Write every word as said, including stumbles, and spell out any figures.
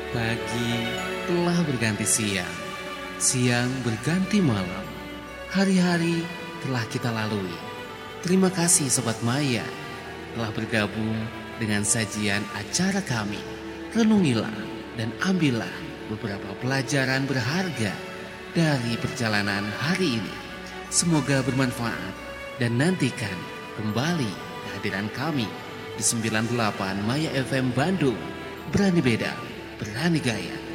Pagi telah berganti siang, siang berganti malam. Hari-hari telah kita lalui. Terima kasih Sobat Maya telah bergabung dengan sajian acara kami. Renungilah dan ambillah beberapa pelajaran berharga dari perjalanan hari ini. Semoga bermanfaat dan nantikan kembali kehadiran kami di sembilan puluh delapan Maya F M Bandung. Berani beda, berani gaya.